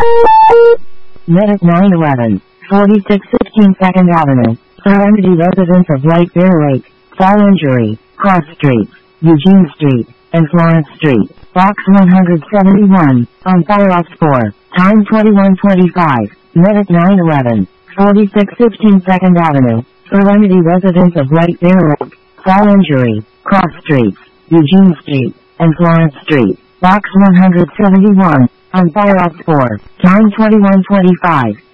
Medic 911, 4616 2nd Avenue, Serenity residents of White Bear Lake, Fall Injury, Cross Street, Eugene Street, and Florence Street, Box 171, on Fire Ops 4, time 21:25, Medic 911, 4616 2nd Avenue, Serenity residents of White Bear Lake, Fall Injury, Cross Street, Eugene Street, and Florence Street, Box 171, on Fire Ops 4, time 21:25.